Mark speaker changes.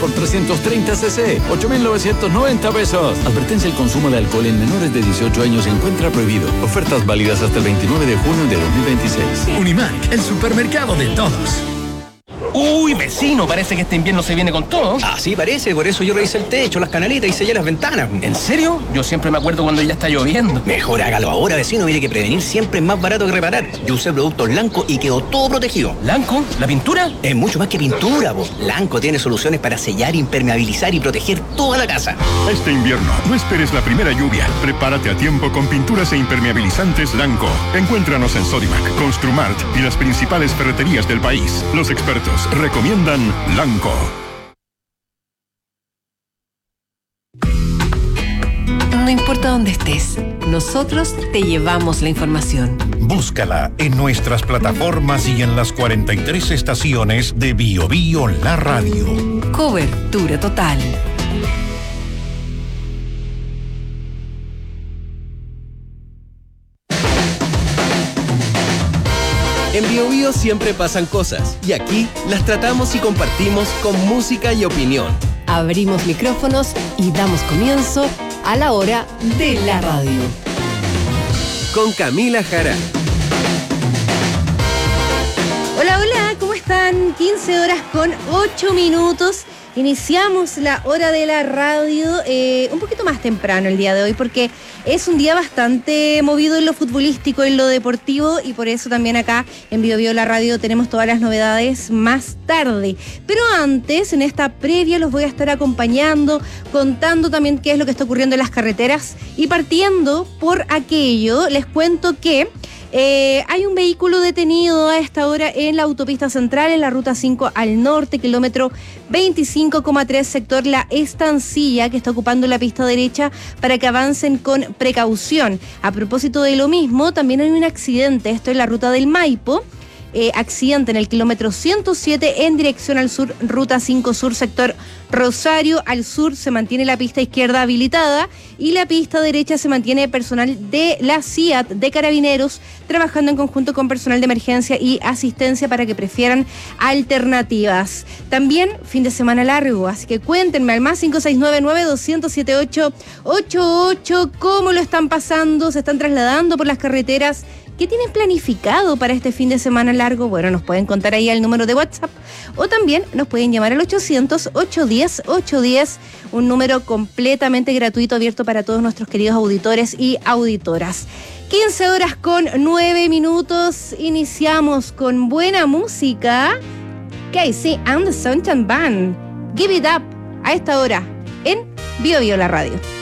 Speaker 1: por 330 cc, 8.990 pesos. Advertencia: el consumo de alcohol en menores de 18 años se encuentra prohibido. Ofertas válidas hasta el 29 de junio de 2026.
Speaker 2: Unimark, el supermercado de todos.
Speaker 3: Uy, vecino, parece que este invierno se viene con todo.
Speaker 4: Ah, sí, parece, por eso yo revisé el techo, las canaletas y sellé las ventanas.
Speaker 3: ¿En serio? Yo siempre me acuerdo cuando ya está lloviendo.
Speaker 4: Mejor hágalo ahora, vecino, mire que prevenir siempre es más barato que reparar. Yo usé productos Lanco y quedó todo protegido.
Speaker 3: ¿Lanco? ¿La pintura?
Speaker 4: Es mucho más que pintura, po. Lanco tiene soluciones para sellar, impermeabilizar y proteger toda la casa.
Speaker 5: Este invierno, no esperes la primera lluvia. Prepárate a tiempo con pinturas e impermeabilizantes Lanco. Encuéntranos en Sodimac, Construmart y las principales ferreterías del país. Los expertos recomiendan Lanco.
Speaker 6: No importa dónde estés, nosotros te llevamos la información.
Speaker 7: Búscala en nuestras plataformas y en las 43 estaciones de Bio Bio La Radio.
Speaker 6: Cobertura total.
Speaker 8: En Bio Bio siempre pasan cosas y aquí las tratamos y compartimos con música y opinión.
Speaker 6: Abrimos micrófonos y damos comienzo a la hora de la radio.
Speaker 8: Con Camila Jara.
Speaker 9: Hola, hola, ¿cómo están? 15 horas con 8 minutos. Iniciamos la hora de la radio un poquito más temprano el día de hoy porque es un día bastante movido en lo futbolístico, en lo deportivo, y por eso también acá en Bio Bio La Radio tenemos todas las novedades más tarde. Pero antes, en esta previa, los voy a estar acompañando, contando también qué es lo que está ocurriendo en las carreteras, y partiendo por aquello, les cuento que hay un vehículo detenido a esta hora en la autopista central, en la ruta 5 al norte, kilómetro 25,3, sector La Estancilla, que está ocupando la pista derecha para que avancen con precaución. A propósito de lo mismo, también hay un accidente, esto es la ruta del Maipo. Accidente en el kilómetro 107 en dirección al sur, ruta 5 sur, sector Rosario. Al sur se mantiene la pista izquierda habilitada y la pista derecha se mantiene personal de la CIAT de Carabineros trabajando en conjunto con personal de emergencia y asistencia para que prefieran alternativas. También fin de semana largo, así que cuéntenme al más 569-207-8888 cómo lo están pasando, se están trasladando por las carreteras. ¿Qué tienen planificado para este fin de semana largo? Bueno, nos pueden contar ahí al número de WhatsApp o también nos pueden llamar al 800-810-810, un número completamente gratuito, abierto para todos nuestros queridos auditores y auditoras. 15 horas con 9 minutos, iniciamos con buena música. Casey and the Sunshine Band, Give It Up, a esta hora en Bio Bio La Radio.